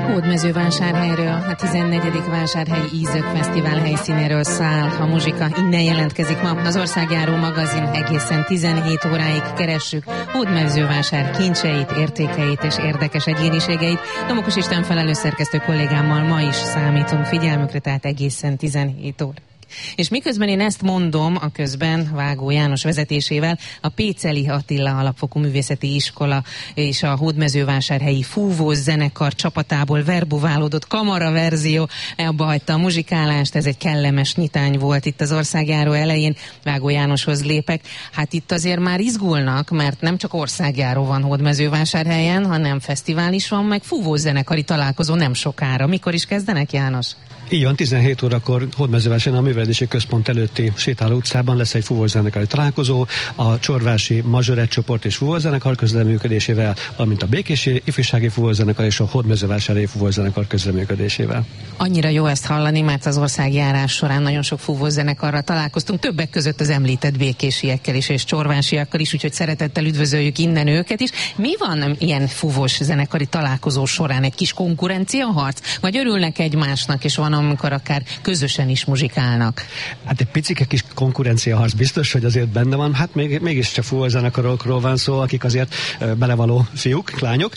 Hódmezővásárhelyről, a 14. Vásárhelyi Ízök Fesztivál helyszínéről száll a muzsika. Innen jelentkezik ma az Országjáró magazin. Egészen 17 óráig keressük Hódmezővásár kincseit, értékeit és érdekes egyéniségeit. Domokos István felelős szerkesztő kollégámmal ma is számítunk figyelmükre, tehát egészen 17 óra. És miközben én ezt mondom, a közben Vágó János vezetésével a Péceli Attila Alapfokú Művészeti Iskola és a Hódmezővásárhelyi Fúvós zenekar csapatából verbuválódott kamaraverzió abba hagyta a muzsikálást. Ez egy kellemes nyitány volt itt az Országjáró elején. Vágó Jánoshoz lépek. Hát itt azért már izgulnak, mert nem csak országjáró van Hódmezővásárhelyen, hanem fesztivál is van, meg fúvós zenekari találkozó nem sokára. Mikor is kezdenek, János? Így van, 17 órakor Hódmezővásárhelyen a Művelődési Központ előtti Sétáló utcában lesz egy fúvószenekari találkozó, a Csorvási Mazsorett csoport és fúvószenekar közreműködésével, valamint a Békési Ifjúsági Fúvószenekar és a Hódmezővásárhelyi Fúvószenekar közreműködésével. Annyira jó ezt hallani, mert az országjárás során nagyon sok fúvószenekarral találkoztunk, többek között az említett békésiekkel is és csorvásiakkal is, úgyhogy szeretettel üdvözöljük innen őket is. Mi van ilyen fúvós zenekari találkozó során? Egy kis konkurenciaharc? Vagy örülnek egymásnak, és van, amikor akár közösen is muzsikálnak? Hát egy picike kis konkurenciaharc biztos, hogy azért benne van. Hát mégiscsak fúvózenekarokról van szó, akik azért belevaló fiúk, lányok,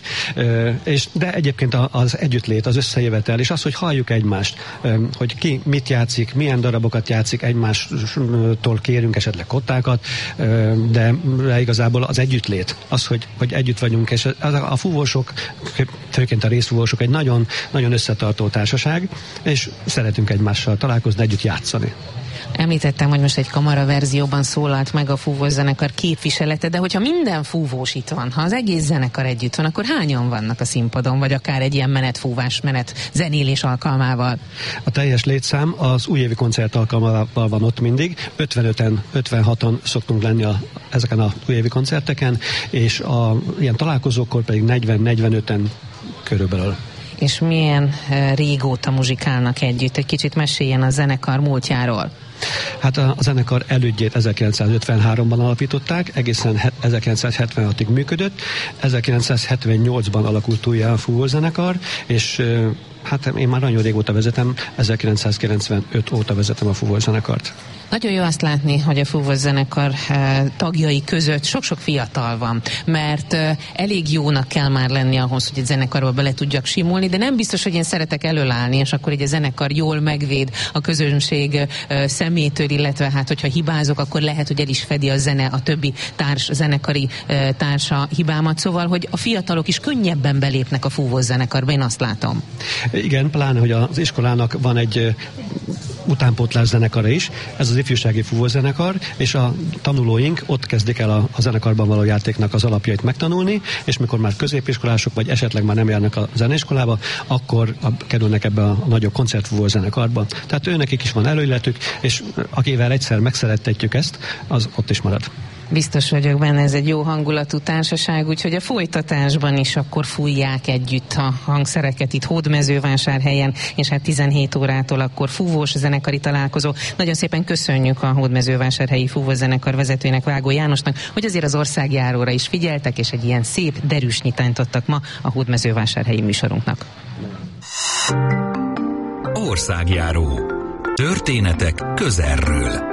de egyébként az együttlét, az összejövetel, és az, hogy halljuk egymást, hogy ki mit játszik, milyen darabokat játszik, egymástól kérünk esetleg kottákat, de igazából az együttlét, az, hogy együtt vagyunk, és a fúvósok, főként a részfúvósok egy nagyon, nagyon összetartó társaság, és szeretünk egymással találkozni, együtt játszani. Említettem, hogy most egy kamara verzióban szólalt meg a fúvós zenekar képviselete, de hogyha minden fúvós itt van, ha az egész zenekar együtt van, akkor hányan vannak a színpadon, vagy akár egy ilyen menetfúvás, zenélés alkalmával? A teljes létszám az újévi koncert alkalmával van ott mindig. 55-en, 56-an szoktunk lenni ezeken a újévi koncerteken, és ilyen találkozókor pedig 40-45-en körülbelül. És milyen régóta muzsikálnak együtt? Egy kicsit meséljen a zenekar múltjáról. Hát a zenekar elődjét 1953-ban alapították, egészen 1976-ig működött, 1978-ban alakult újjá a fúvózenekar, és hát én már nagyon régóta vezetem, 1995 óta vezetem a fúvózenekart. Nagyon jó azt látni, hogy a fúvózenekar tagjai között sok-sok fiatal van, mert elég jónak kell már lenni ahhoz, hogy egy zenekarba bele tudjak simulni, de nem biztos, hogy én szeretek előállni, és akkor egy a zenekar jól megvéd a közönség szemétől, illetve hát, hogyha hibázok, akkor lehet, hogy el is fedi a zene, a többi zenekari társa hibámat, szóval, hogy a fiatalok is könnyebben belépnek a fúvózenekarba, én azt látom. Igen, pláne, hogy az iskolának van egy utánpótlás zenekara is, ez az ifjúsági fúvózenekar, és a tanulóink ott kezdik el a zenekarban való játéknak az alapjait megtanulni, és mikor már középiskolások, vagy esetleg már nem járnak a zeneiskolába, akkor kerülnek ebbe a nagyobb koncertfúvózenekarba. Tehát őnekik is van előletük, és akivel egyszer megszerettetjük ezt, az ott is marad. Biztos vagyok benne, ez egy jó hangulatú társaság, úgyhogy a folytatásban is akkor fújják együtt a hangszereket itt Hódmezővásárhelyen, és hát 17 órától akkor fúvós zenekari találkozó. Nagyon szépen köszönjük a Hódmezővásárhelyi fúvózenekar vezetőjének, Vágó Jánosnak, hogy azért az országjáróra is figyeltek, és egy ilyen szép, derűs nyitányt adtak ma a Hódmezővásárhelyi műsorunknak. Országjáró. Történetek közelről.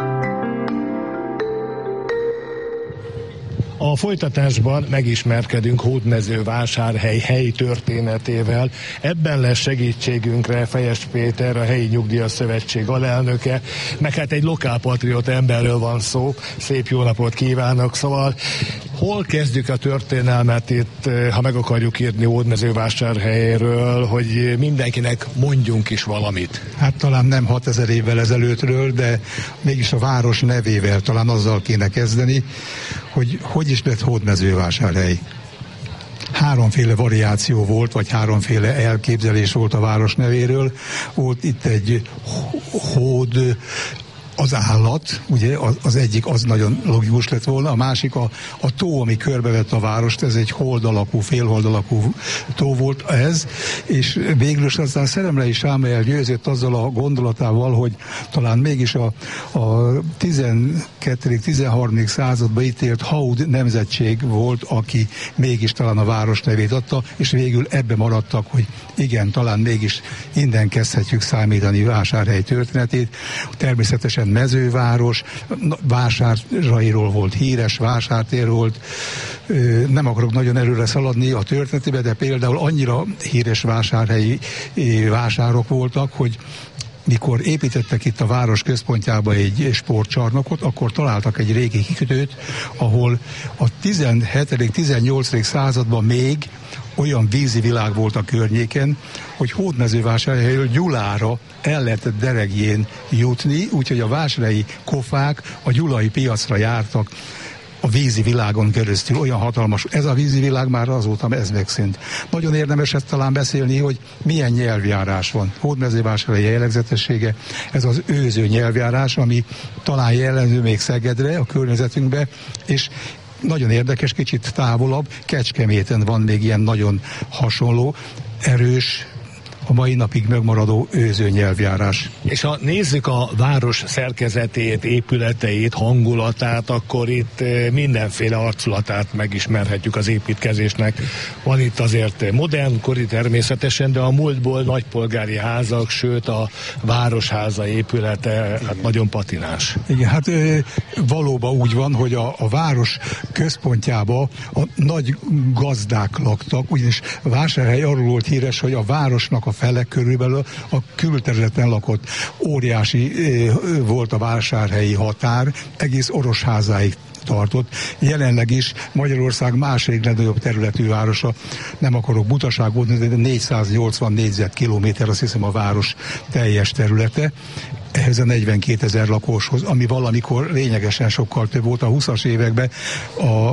A folytatásban megismerkedünk Hódmezővásárhely helyi történetével. Ebben lesz segítségünkre Fejes Péter, a Helyi Nyugdíjas Szövetség alelnöke, meg hát egy lokálpatrióta emberről van szó. Szép jó napot kívánok! Szóval hol kezdjük a történelmet itt, ha meg akarjuk írni Hódmezővásárhelyről, hogy mindenkinek mondjunk is valamit? Hát talán nem 6000 évvel ezelőttről, de mégis a város nevével talán azzal kéne kezdeni, hogy is lett Hódmezővásárhely. Háromféle variáció volt, vagy háromféle elképzelés volt a város nevéről. Volt itt egy hód az állat, ugye az egyik az nagyon logikus lett volna, a másik a tó, ami körbevett a várost, ez egy félhold alakú tó volt ez, és végül is aztán Szeremlei Sámuel győzött azzal a gondolatával, hogy talán mégis a 12.-13. században ítélt Haud nemzetség volt, aki mégis talán a város nevét adta, és végül ebbe maradtak, hogy igen, talán mégis innen kezdhetjük számítani Vásárhely történetét. Természetesen mezőváros, vásárairól volt híres, vásártér volt. Nem akarok nagyon előre szaladni a történetébe, de például annyira híres vásárhelyi vásárok voltak, hogy mikor építettek itt a város központjába egy sportcsarnokot, akkor találtak egy régi kikötőt, ahol a 17.-18. században még olyan vízi világ volt a környéken, hogy Hódmezővásárhelyről Gyulára el lehetett deregjén jutni, úgyhogy a vásárhelyi kofák a gyulai piacra jártak a vízi világon keresztül. Olyan hatalmas, ez a vízi világ már azóta ez megszűnt. Nagyon érdemes ezt talán beszélni, hogy milyen nyelvjárás van. Hódmezővásárhely jellegzetessége, ez az őző nyelvjárás, ami talán jellemző még Szegedre, a környezetünkbe, és nagyon érdekes, kicsit távolabb, Kecskeméten van még ilyen nagyon hasonló, erős, a mai napig megmaradó őző nyelvjárás. És ha nézzük a város szerkezetét, épületeit, hangulatát, akkor itt mindenféle arculatát megismerhetjük az építkezésnek. Van itt azért modernkori természetesen, de a múltból nagypolgári házak, sőt a városháza épülete hát nagyon patinás. Igen, hát valóban úgy van, hogy a város központjába a nagy gazdák laktak, ugyanis Vásárhely arról volt híres, hogy a városnak a fele körülbelül a külterületen lakott. Óriási volt a vásárhelyi határ, egész Orosházáig tartott. Jelenleg is Magyarország második legnagyobb területű városa, nem akarok butaságot mondani, de 480 négyzetkilométer, azt hiszem a város teljes területe. Ehhez a 42 000 lakoshoz, ami valamikor lényegesen sokkal több volt a 20-as években, a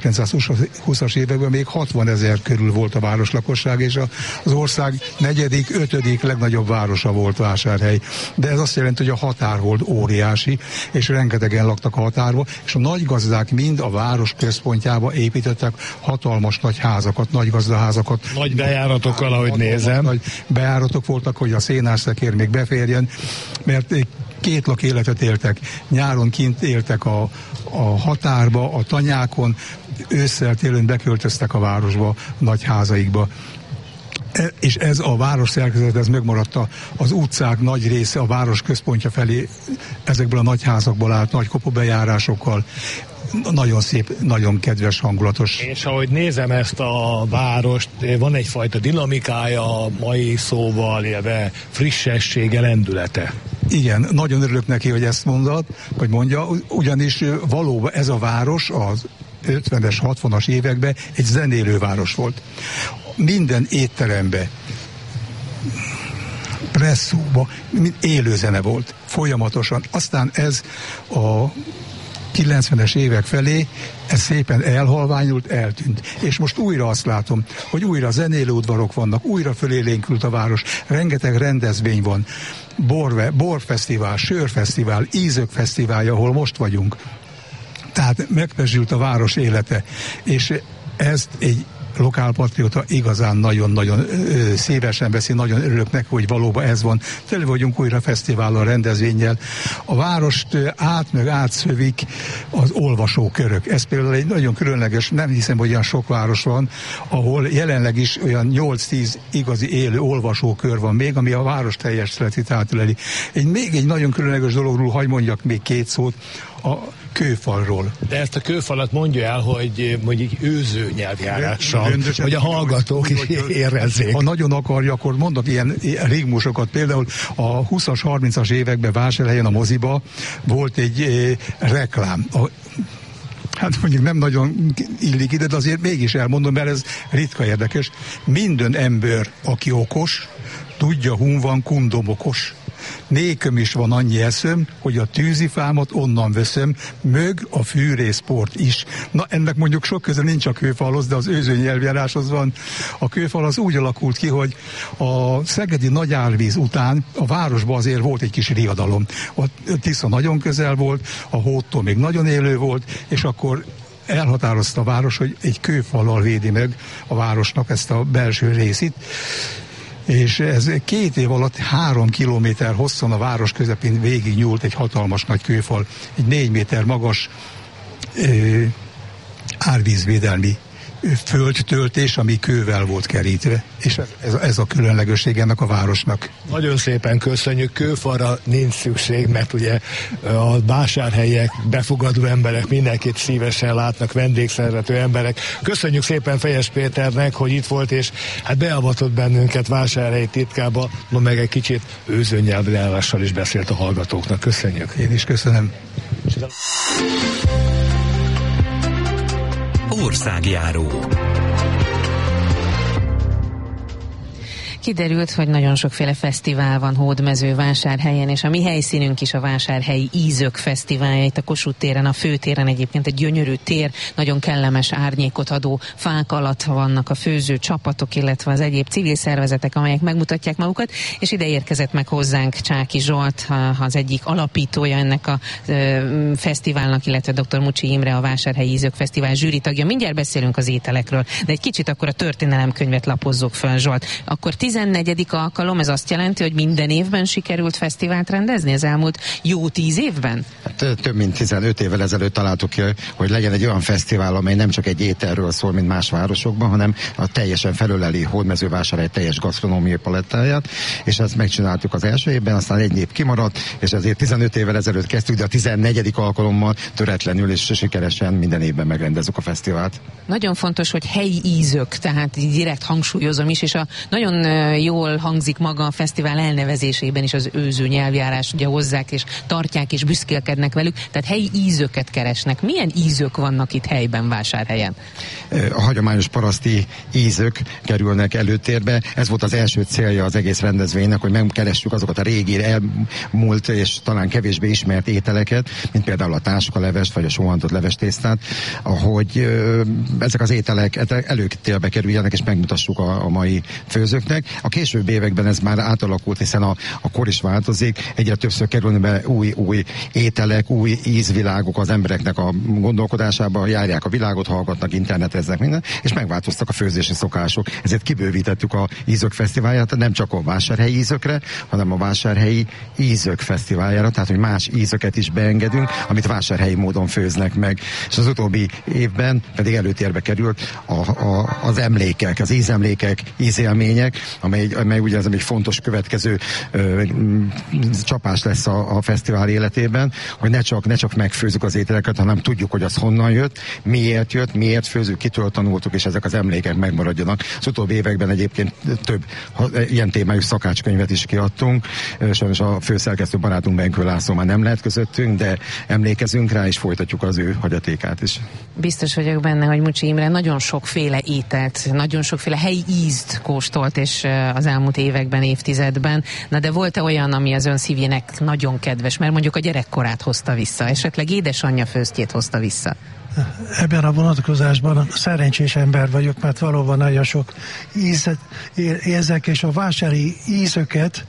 1920-as években még 60 000 körül volt a város lakosság, és az ország 4., 5. legnagyobb városa volt Vásárhely. De ez azt jelenti, hogy a határ volt óriási, és rengetegen laktak a határba, és a nagy gazdák mind a város központjába építettek hatalmas nagy házakat, nagy gazdaházakat. Nagy bejáratokkal, ahogy nézem. Nagy bejáratok voltak, hogy a szénárszekér még beférjen, mert 2 lakéletet éltek. Nyáron kint éltek a határba, a tanyákon, ősszel télen beköltöztek a városba, nagy házaikba. És ez a város szerkezet, ez megmaradt az utcák nagy része a város központja felé, ezekből a nagy házakból állt, nagy kopobejárásokkal. Nagyon szép, nagyon kedves, hangulatos. És ahogy nézem ezt a várost, van egyfajta dinamikája, mai szóval, illetve frissessége, lendülete. Igen, nagyon örülök neki, hogy ezt mondja, ugyanis valóban ez a város az 50-es, 60-as években egy zenélő város volt. Minden étteremben, presszóba élő zene volt, folyamatosan. Aztán ez a 90-es évek felé ez szépen elhalványult, eltűnt. És most újra azt látom, hogy újra zenélőudvarok vannak, újra fölélénkült a város, rengeteg rendezvény van, borfesztivál, sörfesztivál, ízök fesztiválja, ahol most vagyunk. Tehát megpezsült a város élete, és ezt egy lokálpatrióta igazán nagyon-nagyon szívesen veszi, nagyon örülök neki, hogy valóban ez van. Tele vagyunk újra fesztivállal, rendezvénnyel. A várost átszövik az olvasókörök. Ez például egy nagyon különleges, nem hiszem, hogy olyan sok város van, ahol jelenleg is olyan 8-10 igazi élő olvasókör van még, ami a város teljes szeretét átöleli. Még egy nagyon különleges dologról, hadd mondjak még 2 szót, a kőfalról. De ezt a kőfalat mondja el, hogy mondjuk őző nyelvjárással, hogy a hallgatók is érezzék. Ha nagyon akarja, akkor mondok ilyen rigmusokat. Például a 20-as, 30-as években Vásárhelyen a moziba volt egy reklám. Hát mondjuk nem nagyon illik ide, de azért mégis elmondom, mert ez ritka érdekes. Minden ember, aki okos, tudja, hun van, kundom okos. Nékem is van annyi eszöm, hogy a tűzifámat onnan veszem, mög a fűrészport is. Na, ennek mondjuk sok köze nincs a kőfalhoz, de az őző nyelvjáráshoz van. A kőfal az úgy alakult ki, hogy a szegedi nagy árvíz után a városban azért volt egy kis riadalom. A Tisza nagyon közel volt, a hódtól még nagyon élő volt, és akkor elhatározta a város, hogy egy kőfallal védi meg a városnak ezt a belső részét, és ez 2 év alatt 3 kilométer hosszan a város közepén végig nyúlt egy hatalmas nagy kőfal, egy 4 méter magas árvízvédelmi földtöltés, ami kővel volt kerítve, és ez a különlegesség ennek a városnak. Nagyon szépen köszönjük, kőfalra nincs szükség, mert ugye a vásárhelyek, befogadó emberek mindenkit szívesen látnak, vendégszerető emberek. Köszönjük szépen Fejes Péternek, hogy itt volt, és hát beavatott bennünket Vásárhely titkába, ma meg egy kicsit őzőnyelvjárással is beszélt a hallgatóknak. Köszönjük. Én is köszönöm. Országjáró. Kiderült, hogy nagyon sokféle fesztivál van Hódmezővásárhelyen, és a mi helyszínünk is a Vásárhelyi Ízök Fesztiválja, itt a Kossuth téren, a főtéren egyébként egy gyönyörű tér, nagyon kellemes árnyékot adó fák alatt vannak a főző csapatok, illetve az egyéb civil szervezetek, amelyek megmutatják magukat, és ide érkezett meg hozzánk Csáky Zsolt, az egyik alapítója ennek a fesztiválnak, illetve dr. Mucsi Imre, a Vásárhelyi Ízök Fesztivál zsűritagja. Mindjárt beszélünk az ételekről, de egy kicsit akkor a történelemkönyvet lapozzuk fel, Zsolt. Akkor 14. alkalom, ez azt jelenti, hogy minden évben sikerült fesztivált rendezni az elmúlt jó 10 évben? Hát, több mint 15 évvel ezelőtt találtuk ki, hogy legyen egy olyan fesztivál, amely nem csak egy ételről szól, mint más városokban, hanem a teljesen felöleli Hódmezővásárhely teljes gasztronómiai palettáját, és ezt megcsináltuk az első évben, aztán egy év kimaradt, és ezért 15 évvel ezelőtt kezdtük, de a 14. alkalommal töretlenül és sikeresen minden évben megrendezzük a fesztivált. Nagyon fontos, hogy helyi ízök, tehát direkt hangsúlyozom is, és nagyon jól hangzik maga a fesztivál elnevezésében is az őző nyelvjárás, ugye hozzák és tartják és büszkélkednek velük, tehát helyi ízöket keresnek. Milyen ízök vannak itt helyben, Vásárhelyen? A hagyományos paraszti ízök kerülnek előtérbe. Ez volt az első célja az egész rendezvénynek, hogy megkeressük azokat a régi, elmúlt és talán kevésbé ismert ételeket, mint például a táskalevest vagy a sóhantott levestésztát, ahogy ezek az ételek előtérbe kerüljenek és megmutassuk a mai főzőknek. A későbbi években ez már átalakult, hiszen a kor is változik, egyre többször kerülni be új ételek, új ízvilágok az embereknek a gondolkodásába, járják a világot, hallgatnak, interneteznek minden, és megváltoztak a főzési szokások. Ezért kibővítettük a Ízök Fesztiválját, nem csak a Vásárhelyi ízökre, hanem a Vásárhelyi Ízök Fesztiváljára, tehát hogy más ízöket is beengedünk, amit vásárhelyi módon főznek meg. És az utóbbi évben pedig előtérbe került az emlékek, az ízemlékek, ízélmények, amely ugye ez egy fontos következő csapás lesz a fesztivál életében, hogy ne csak megfőzzük az ételeket, hanem tudjuk, hogy az honnan jött, miért főzzük, kitől tanultuk, és ezek az emlékek megmaradjanak. Az utóbbi években egyébként több ilyen témájú szakácskönyvet is kiadtunk, sajnos a főszerkesztő barátunk Benkő László már nem lehet közöttünk, de emlékezünk rá, és folytatjuk az ő hagyatékát is. Biztos vagyok benne, hogy Mucsi Imre nagyon sokféle ételt, nagyon sokféle helyi ízt kóstolt, és az elmúlt években, évtizedben. Na de volt-e olyan, ami az ön szívének nagyon kedves, mert mondjuk a gyerekkorát hozta vissza, esetleg édesanyja főztjét hozta vissza? Ebben a vonatkozásban szerencsés ember vagyok, mert valóban nagyon sok ízet érzek, és a vásári ízöket,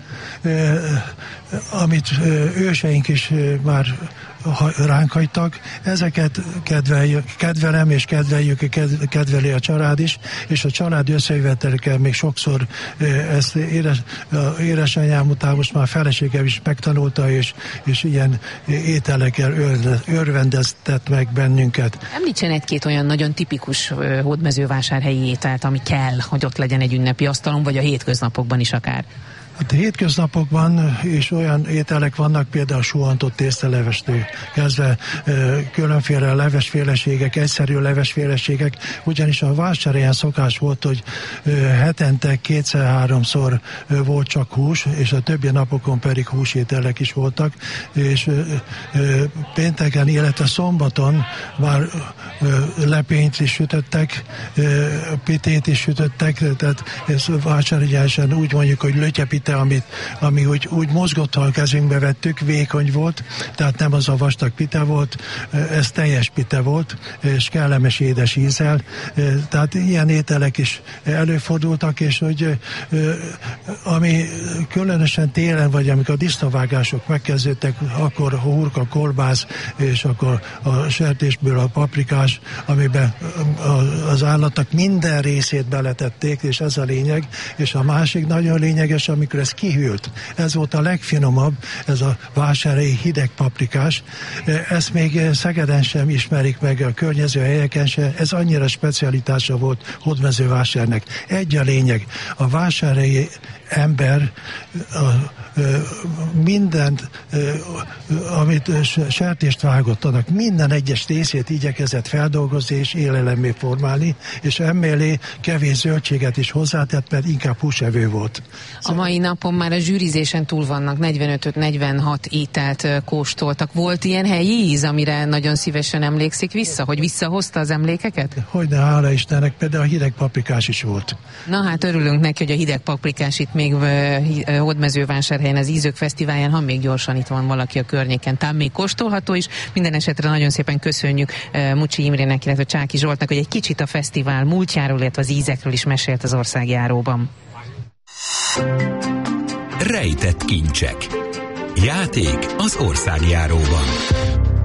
amit őseink is már ránk hagytak, ezeket kedvelem és kedveli a család is, és a család összejövetelekkel még sokszor ezt édesanyám után most már feleségem is megtanulta, és ilyen ételekkel örvendeztet meg bennünket. Említsen egy-két olyan nagyon tipikus hódmezővásárhelyi ételt, ami kell, hogy ott legyen egy ünnepi asztalon, vagy a hétköznapokban is akár. Hát a hétköznapokban is olyan ételek vannak, például sóhantott tésztalevestől kezdve különféle levesféleségek, egyszerű levesféleségek, ugyanis a vásárhelyen szokás volt, hogy hetente 2-3-szor volt csak hús, és a többi napokon pedig húsételek is voltak, és pénteken, illetve szombaton már lepényt is sütöttek, pitét is sütöttek, tehát ez vásárhelyen úgy mondjuk, hogy lötyepite pite, ami úgy mozgott, ha a kezünkbe vettük, vékony volt, tehát nem az a vastag pite volt, ez teljes pite volt, és kellemes édes ízzel, tehát ilyen ételek is előfordultak, és hogy ami különösen télen, vagy amikor a disznóvágások megkezdődtek, akkor hurka, kolbász, és akkor a sertésből a paprikás, amiben az állatnak minden részét beletették, és ez a lényeg, és a másik nagyon lényeges, amikor ez kihűlt. Ez volt a legfinomabb, ez a vásárhelyi hideg paprikás. Ezt még Szegeden sem ismerik meg, a környező helyeken sem. Ez annyira specialitása volt Hódmezővásárnak. Egy a lényeg, a vásárhelyi ember mindent, amit sertést vágottanak, minden egyes részét igyekezett feldolgozni és élelemmé formálni, és emellé kevés zöldséget is hozzátett, mert inkább húsevő volt. A mai napon már a zsűrizésen túl vannak, 45-46 ételt kóstoltak. Volt ilyen helyi íz, amire nagyon szívesen emlékszik vissza, hogy visszahozta az emlékeket? Hogyne, hála Istennek, például a hideg paprikás is volt. Na hát örülünk neki, hogy a hideg paprikás itt még Hódmezővásárhelyen az Ízök Fesztiválján, ha még gyorsan itt van valaki a környéken, talán még kóstolható is. Minden esetre nagyon szépen köszönjük Mucsi Imrének, illetve Csáki Zsoltnak, hogy egy kicsit a fesztivál múltjáról, illetve az ízekről is mesélt az országjáróban. Rejtett kincsek. Játék az országjáróban.